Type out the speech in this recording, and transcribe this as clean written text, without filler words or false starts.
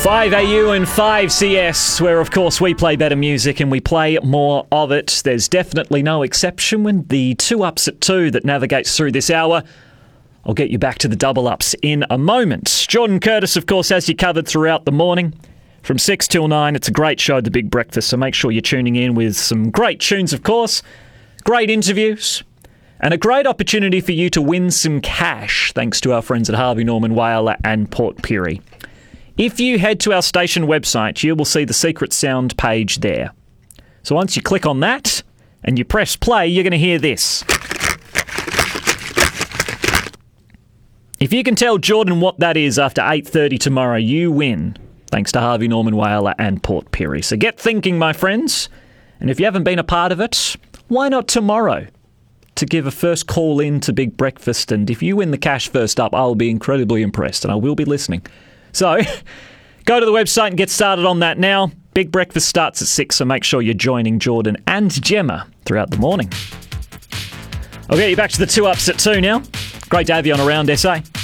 5AU and 5CS, where of course we play better music and we play more of it. There's definitely no exception when the 2 ups at 2 that navigates through this hour. I'll get you back to the double ups in a moment. Jordan Curtis, of course, has you covered throughout the morning. From 6 till 9, it's a great show, The Big Breakfast, so make sure you're tuning in with some great tunes, of course, great interviews, and a great opportunity for you to win some cash, thanks to our friends at Harvey Norman Whyalla and Port Pirie. If you head to our station website, you will see the Secret Sound page there. So once you click on that and you press play, you're going to hear this. If you can tell Jordan what that is after 8:30 tomorrow, you win, thanks to Harvey Norman Whyalla and Port Pirie. So get thinking, my friends. And if you haven't been a part of it, why not tomorrow to give a first call in to Big Breakfast? And if you win the cash first up, I'll be incredibly impressed and I will be listening. So, go to the website and get started on that now. Big Breakfast starts at 6, so make sure you're joining Jordan and Gemma throughout the morning. I'll get you back to the 2 ups at 2 now. Great to have you on Around SA.